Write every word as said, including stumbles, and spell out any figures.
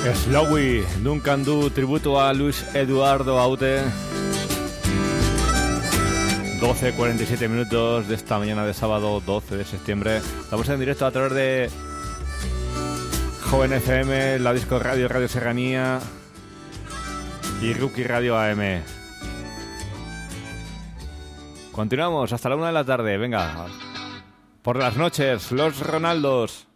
Slowy, Duncan Du, tributo a Luis Eduardo Aute. doce cuarenta y siete minutos de esta mañana de sábado doce de septiembre. Estamos en directo a través de Joven F M, La Disco Radio, Radio Serranía y Rookie Radio A M. Continuamos hasta la una de la tarde. Venga, por las noches, los Ronaldos.